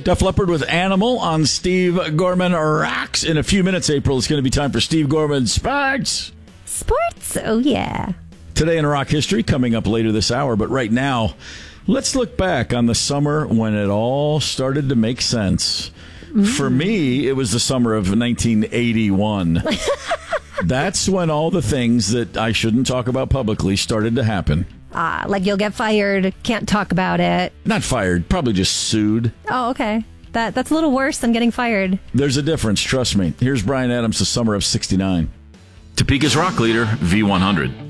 Def Leppard with Animal on Steve Gorman Rocks. In a few minutes, April, it's going to be time for Steve Gorman Sports. Sports? Oh, yeah. Today in rock history, coming up later this hour. But right now, let's look back on the summer when it all started to make sense. For me, it was the summer of 1981. That's when all the things that I shouldn't talk about publicly started to happen. Like you'll get fired, can't talk about it. Not fired, probably just sued. Oh, okay. That's a little worse than getting fired. There's a difference, trust me. Here's Bryan Adams, the summer of '69. Topeka's rock leader, V100.